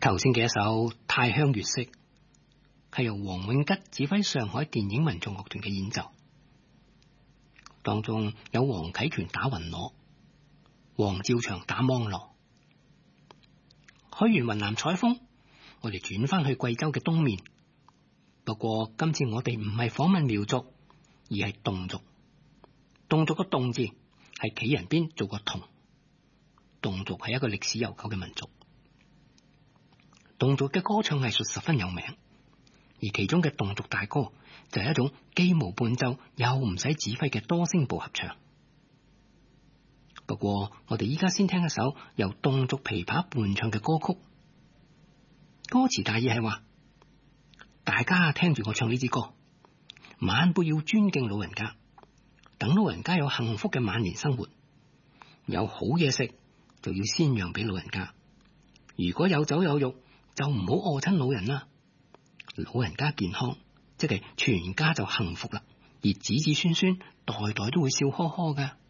頭先嘅一首《太香月色》係由黃永吉指揮上海電影民族樂團嘅演奏，當中有黃啟權打雲鑼，黃兆祥打榔鑼。去完雲南採風，我哋轉翻去貴州嘅東面。不過今次我哋唔係訪問苗族，而係侗族。侗族個侗字係企人邊做個同。侗族係一個歷史悠久嘅民族。侗族嘅歌唱藝術十分有名，而其中嘅侗族大歌就係一種既無伴奏又唔使指揮嘅多聲部合唱。不過我哋依家先聽一首由侗族琵琶伴唱嘅歌曲，歌詞大意係話：大家聽住我唱呢支歌，晚輩要尊敬老人家，等老人家有幸福嘅晚年生活，有好嘢食就要先讓俾老人家，如果有酒有肉就唔好餓親老人啦。老人家健康，即係全家就幸福啦，而子子孫孫代代都會笑呵呵噶。